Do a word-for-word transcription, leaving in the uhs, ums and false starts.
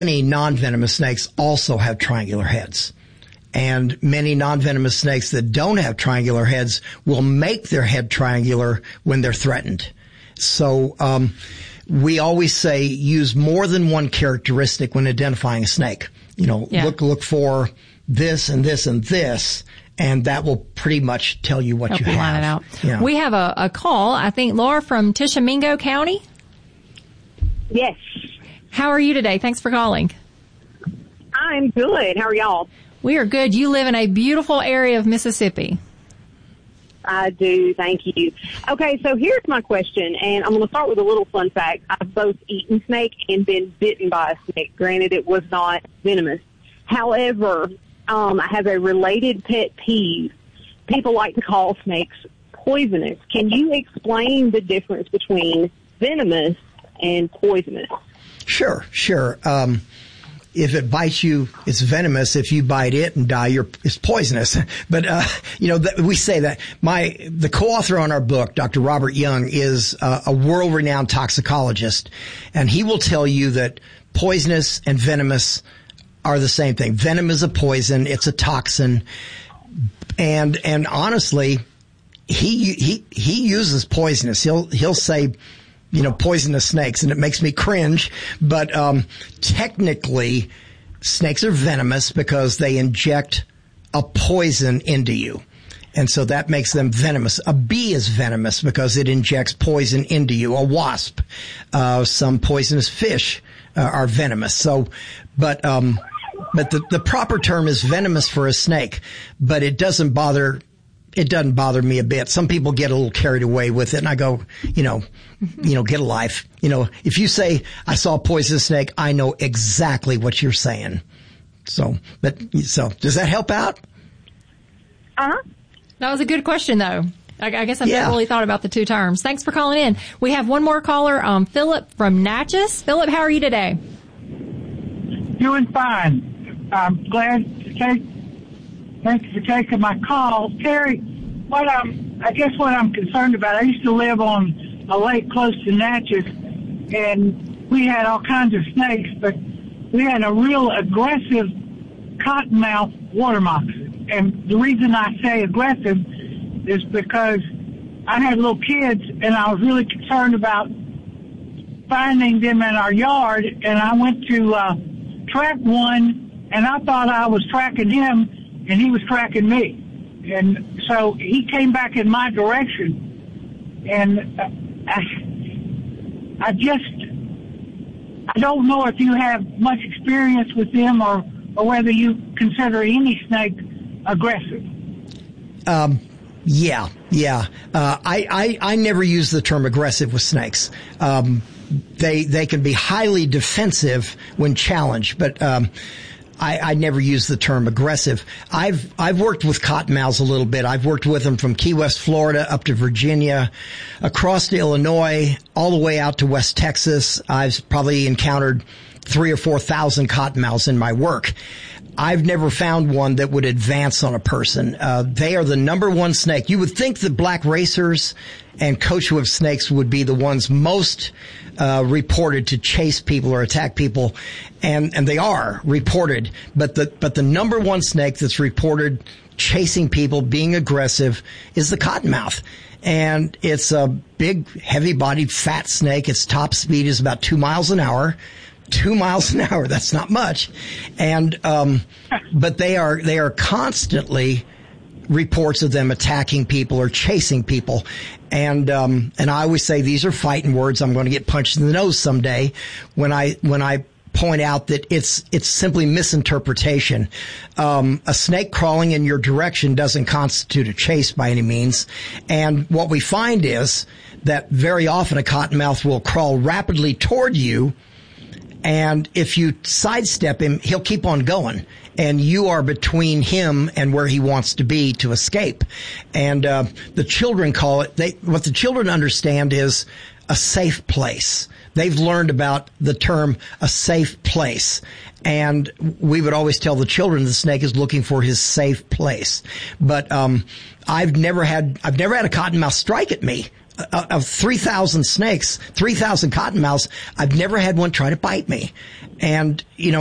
Many non-venomous snakes also have triangular heads. And many non-venomous snakes that don't have triangular heads will make their head triangular when they're threatened. So um we always say use more than one characteristic when identifying a snake. You know, yeah. look look for this and this and this, and that will pretty much tell you what Help you you have. Line it out. Yeah. We have a, a call, I think, Laura from Tishomingo County. Yes. How are you today? Thanks for calling. I'm good. How are y'all? We are good. You live in a beautiful area of Mississippi. I do. Thank you. Okay, so here's my question, and I'm going to start with a little fun fact. I've both eaten snake and been bitten by a snake. Granted, it was not venomous. However, um, I have a related pet peeve. People like to call snakes poisonous. Can you explain the difference between venomous and poisonous? Sure, sure. Um, if it bites you, it's venomous. If you bite it and die, you're, it's poisonous. But, uh, you know, th- we say that. My, the co-author on our book, Doctor Robert Young, is uh, a world-renowned toxicologist, and he will tell you that poisonous and venomous are the same thing. Venom is a poison. It's a toxin. And, and honestly, he, he, he uses poisonous. He'll, he'll say, you know, poisonous snakes, and it makes me cringe. But um technically, snakes are venomous because they inject a poison into you. And so that makes them venomous. A bee is venomous because it injects poison into you. A wasp, uh, some poisonous fish uh, are venomous. So, but, um, but the, the proper term is venomous for a snake, but it doesn't bother It doesn't bother me a bit. Some people get a little carried away with it, and I go, you know, you know, get a life. You know, if you say, I saw a poisonous snake, I know exactly what you're saying. So, but, so, does that help out? Uh-huh. That was a good question, though. I, I guess I've yeah. never really thought about the two terms. Thanks for calling in. We have one more caller, um, Philip from Natchez. Philip, how are you today? Doing fine. I'm glad to take Thank you for taking my call. Terry, what I'm, I guess what I'm concerned about, I used to live on a lake close to Natchez, and we had all kinds of snakes, but we had a real aggressive cottonmouth water moccasin. And the reason I say aggressive is because I had little kids, and I was really concerned about finding them in our yard, and I went to uh, track one, and I thought I was tracking him, and he was tracking me. And so he came back in my direction. And I, I just, I don't know if you have much experience with them or, or whether you consider any snake aggressive. Um, yeah, yeah. Uh, I, I, I never use the term aggressive with snakes. Um, they, they can be highly defensive when challenged, but, um, I, I never use the term aggressive. I've, I've worked with cottonmouths a little bit. I've worked with them from Key West, Florida up to Virginia, across to Illinois, all the way out to West Texas. I've probably encountered three or four thousand cottonmouths in my work. I've never found one that would advance on a person. Uh, they are the number one snake. You would think that black racers and coach whip snakes would be the ones most uh, reported to chase people or attack people, and and they are reported. But the but the number one snake that's reported chasing people, being aggressive, is the cottonmouth. And it's a big, heavy-bodied, fat snake. Its top speed is about two miles an hour. Two miles an hour. That's not much. And, um, but they are, they are constantly reports of them attacking people or chasing people. And, um, and I always say these are fighting words. I'm going to get punched in the nose someday when I, when I point out that it's, it's simply misinterpretation. Um, a snake crawling in your direction doesn't constitute a chase by any means. And what we find is that very often a cottonmouth will crawl rapidly toward you. And if you sidestep him, he'll keep on going. And you are between him and where he wants to be to escape. And uh, the children call it, they, what the children understand is a safe place. They've learned about the term a safe place. And we would always tell the children the snake is looking for his safe place. But um I've never had, I've never had a cottonmouth strike at me. uh, of three thousand snakes, three thousand cottonmouths, I've never had one try to bite me. And, you know,